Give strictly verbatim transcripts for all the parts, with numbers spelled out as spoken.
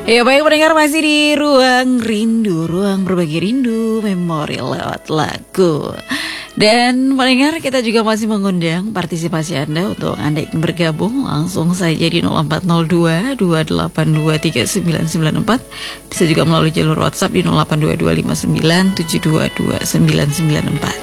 Ya baik pendengar, masih di Ruang Rindu, ruang berbagi rindu, memori lewat lagu. Dan pendengar, kita juga masih mengundang partisipasi Anda untuk Anda yang bergabung langsung saja di nol empat nol dua dua delapan dua tiga sembilan sembilan empat. Bisa juga melalui jalur WhatsApp di nol delapan dua dua lima sembilan tujuh dua dua sembilan sembilan empat.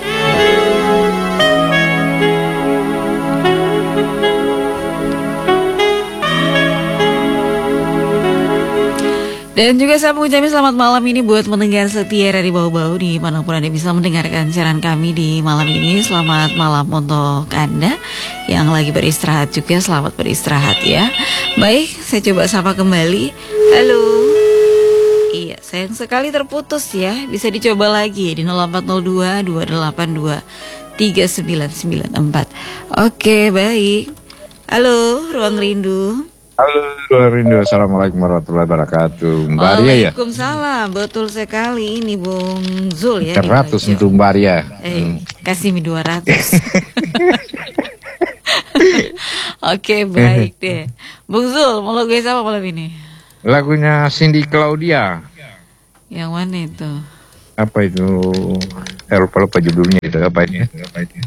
Dan juga saya mengucapkan selamat malam ini buat mendengar setia dari bau-bau di manapun Anda bisa mendengarkan siaran kami di malam ini. Selamat malam untuk Anda yang lagi beristirahat juga, selamat beristirahat ya. Baik, saya coba sapa kembali. Halo. Iya, sayang sekali terputus ya. Bisa dicoba lagi di nol empat nol dua dua delapan dua tiga sembilan sembilan empat. Oke, baik. Halo, Ruang Rindu. Halo, Ruang Rindu. Assalamualaikum warahmatullahi wabarakatuh. Mbak Arya ya? Waalaikumsalam, betul sekali. Ini Bung Zul ya. Teratus untuk Mbak Arya. Eh, hmm. kasih mi dua ratus. Oke, baik deh. Bung Zul, mau lagu apa malam ini? Lagunya Cindy Claudia. Yang mana itu? Apa itu? Saya lupa-lupa judulnya itu. Apa ini? Apa itu?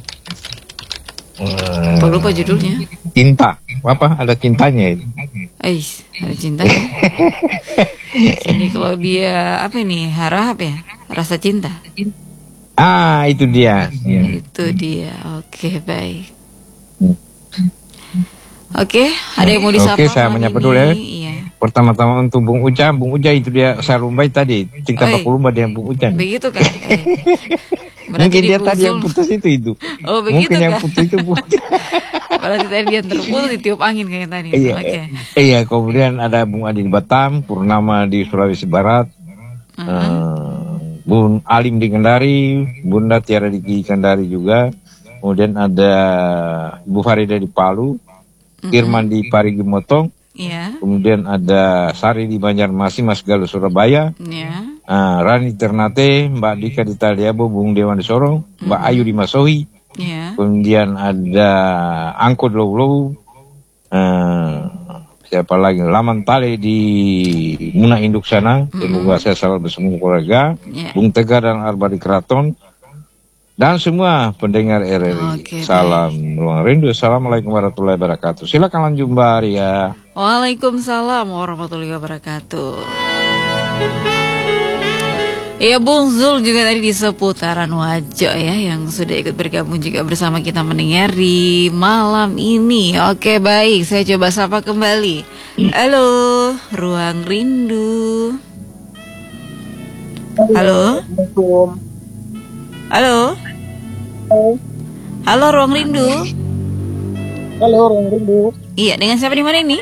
Apa lupa judulnya? Cinta. Apa? Ada cintanya itu. Eh, ada cintanya. Ini kalau dia apa ini? Harap ya? Rasa cinta. Ah, itu dia. Itu dia. Oke, baik. Oke, ada yang mau disapa? Oke, saya menyapa dulu ya. Iya. Pertama-tama untuk Bung Uja. Bung Uja itu dia saya lumbai tadi. Cinta baku lumba dengan Bung Uja. Begitu kan? Eh. Mungkin dia tadi yang putus itu itu. Oh, begitu. Mungkin kan? yang putus itu bu. Berarti tadi dia terputus ditiup angin kayak tadi. Iya. Okay. Iya, kemudian ada Bung Adi di Batam, Purnama di Sulawesi Barat, uh-huh. uh, Bun Alim di Kendari, Bunda Tiara di Kendari juga. Kemudian ada Ibu Farida di Palu, uh-huh. Irman di Parigi Motong. Yeah. Kemudian ada Sari di Banjarmasin, Mas Galuh Surabaya. Yeah. Uh, Rani Ternate, Mbak Dika di Taliabo, Bung Dewan di Sorong, Mbak mm-hmm. Ayu di Masohi. Yeah. Kemudian ada Angko di Low-Low, uh, siapa lagi? Laman Tale di Muna Induk sana. Mm-hmm. Semoga saya selalu bersama keluarga. Yeah. Bung Tegar dan Arba di Keraton. Dan semua pendengar R R I. Okay, salam baik. Ruang Rindu. Assalamualaikum warahmatullahi wabarakatuh. Silakan lanjut Mbak Arya. Waalaikumsalam warahmatullahi wabarakatuh. Ya, Bung Zul juga tadi di seputaran wajah ya, yang sudah ikut bergabung juga bersama kita mendengar di malam ini. Oke, baik, saya coba sapa kembali. Halo, Ruang Rindu. Halo. Halo. Halo, Ruang Rindu. Halo, Ruang Rindu. Iya, dengan siapa di mana ini?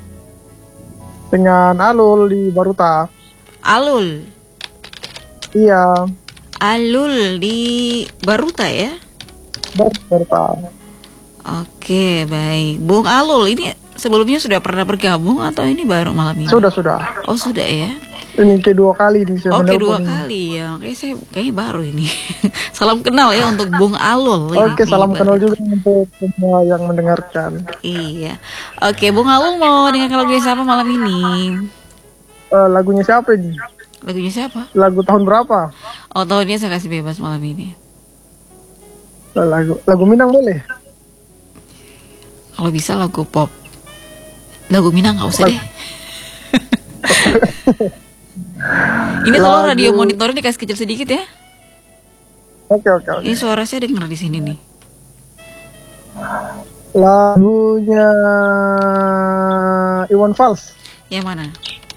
Dengan Alul di Baruta. Alul. Iya. Alul di Baruta ya? Baruta. Oke, baik. Bung Alul ini sebelumnya sudah pernah bergabung atau ini baru malam ini? Sudah, sudah. Oh, sudah ya? Ini kedua kali nih saya. Oh, kedua kali ya. Oke, saya kayaknya baru ini. Salam kenal ya untuk Bung Alul. Oke, salam kenal juga untuk semua yang mendengarkan. Iya. Oke, Bung Alul mau dengarkan lagu siapa malam ini? Uh, lagunya siapa ini? Lagunya siapa? Lagu tahun berapa? Oh, tahunnya saya kasih bebas malam ini. Lagu lagu Minang boleh? Kalau bisa lagu pop. Lagu Minang nggak usah deh. Ini tolong lagu... radio monitornya dikasih kecil sedikit ya. Oke oke oke. Ini suara saya dengar di sini nih. Lagunya Iwan Fals. Yang mana?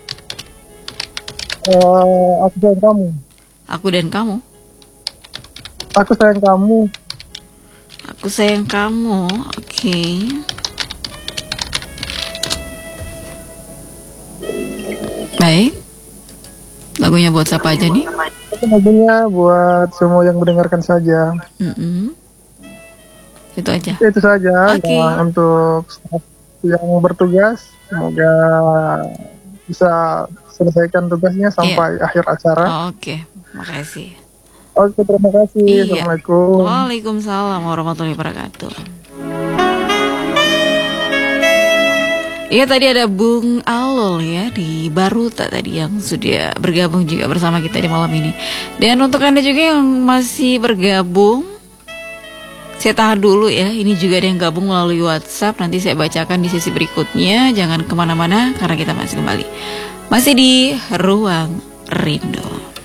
Uh, aku sayang kamu. Aku dan kamu. Aku sayang kamu. Aku sayang kamu. Oke. Okay. Baik. Lagunya buat siapa aja nih? Lagunya buat semua yang mendengarkan saja. Mm-mm. Itu aja. Itu saja. Okay. Nah, untuk yang bertugas, semoga bisa selesaikan tugasnya sampai yeah. akhir acara. Oh, oke, okay. Makasih. Oke, terima kasih. Iya. Assalamualaikum. Waalaikumsalam warahmatullahi wabarakatuh. Iya, tadi ada Bung Alol ya di Baruta tadi yang sudah bergabung juga bersama kita di malam ini. Dan untuk Anda juga yang masih bergabung, saya tahan dulu ya. Ini juga ada yang gabung melalui WhatsApp. Nanti saya bacakan di sesi berikutnya. Jangan kemana-mana karena kita masih kembali. Masih di Ruang Rindu.